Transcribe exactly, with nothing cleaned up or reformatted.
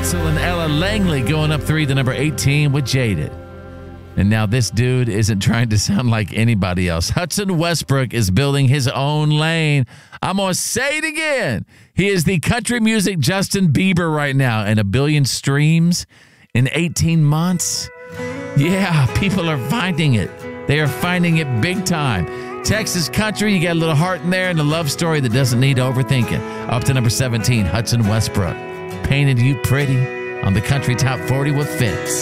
Ansel and Ella Langley going up three to number eighteen with Jaded. And now this dude isn't trying to sound like anybody else. Hudson Westbrook is building his own lane. I'm going to say it again. He is the country music Justin Bieber right now, and a billion streams in eighteen months. Yeah, people are finding it. They are finding it big time. Texas country, you got a little heart in there and a love story that doesn't need overthinking. Up to number seventeen, Hudson Westbrook. Painted You Pretty on the Country Top forty with Fitz.